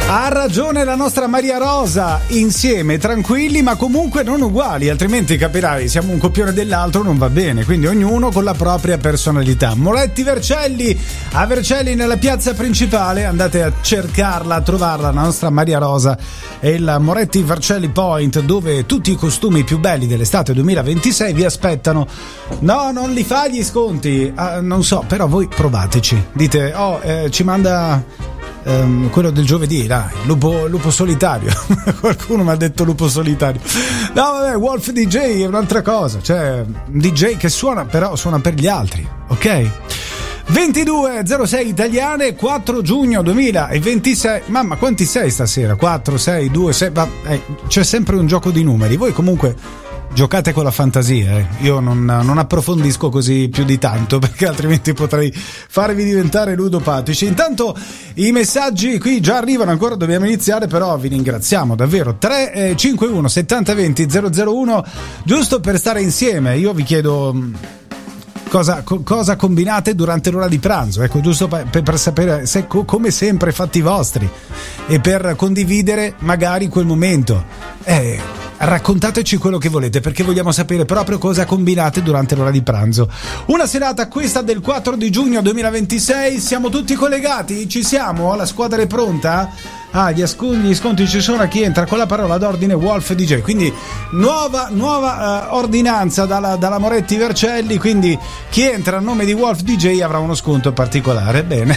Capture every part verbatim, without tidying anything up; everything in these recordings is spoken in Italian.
Ha ragione la nostra Maria Rosa, insieme, tranquilli ma comunque non uguali, altrimenti capirai, siamo un copione dell'altro, non va bene, quindi ognuno con la propria personalità. Moretti Vercelli, a Vercelli nella piazza principale, andate a cercarla, a trovarla, la nostra Maria Rosa e il Moretti Vercelli Point, dove tutti i costumi più belli dell'estate duemilaventisei vi aspettano. No, non li fa gli sconti, ah, non so, però voi provateci, dite, oh, eh, ci manda... Um, quello del giovedì, dai, lupo, lupo solitario. Qualcuno mi ha detto lupo solitario. No, vabbè, Wolf D J è un'altra cosa, cioè un D J che suona, però suona per gli altri, ok? ventidue zero sei italiane, quattro giugno duemilaventisei. Mamma, quanti sei stasera? quattro, sei, due, sei. Ma, eh, c'è sempre un gioco di numeri. Voi comunque giocate con la fantasia, eh. Io non, non approfondisco così più di tanto, perché altrimenti potrei farvi diventare ludopatici. Intanto i messaggi qui già arrivano, ancora dobbiamo iniziare, però vi ringraziamo davvero. Tre cinque uno settanta venti zero zero uno, giusto per stare insieme. Io vi chiedo cosa, co, cosa combinate durante l'ora di pranzo, ecco, giusto per, per sapere se co, come sempre fatti vostri e per condividere magari quel momento. Eh Raccontateci quello che volete, perché vogliamo sapere proprio cosa combinate durante l'ora di pranzo. Una serata, questa del quattro di giugno duemilaventisei, siamo tutti collegati? Ci siamo? La squadra è pronta? Ah, gli, ascol- gli sconti ci sono a chi entra con la parola d'ordine Wolf D J, quindi nuova, nuova uh, ordinanza dalla, dalla Moretti Vercelli, quindi chi entra a nome di Wolf D J avrà uno sconto particolare. Bene.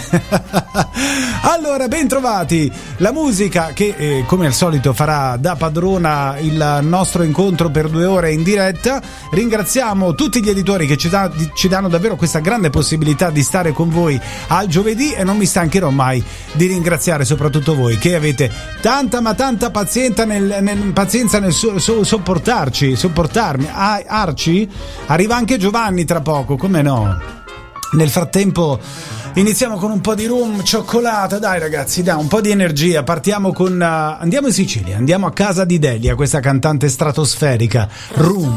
Allora, ben trovati. La musica che eh, come al solito farà da padrona il nostro incontro per due ore in diretta. Ringraziamo tutti gli editori che ci, da- ci danno davvero questa grande possibilità di stare con voi al giovedì, e non mi stancherò mai di ringraziare soprattutto voi che avete tanta ma tanta pazienza nel, nel, pazienza nel so, so, sopportarci, sopportarmi. Ah, Arci? Arriva anche Giovanni tra poco, come no? Nel frattempo iniziamo con un po' di rum, cioccolata, dai ragazzi, dai, un po' di energia. Partiamo con uh, andiamo in Sicilia, andiamo a casa di Delia, questa cantante stratosferica. Rum.